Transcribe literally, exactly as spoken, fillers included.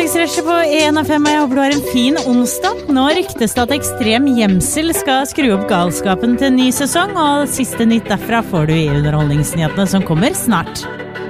Underholdningsrushet på en av fem, og jeg håper du har en fin onsdag. Nå ryktes det at Ekstrem Gjemsel skal skru opp galskapen til en ny sesong, og siste nytt derfra får du i Underholdningsnyhetene som kommer snart.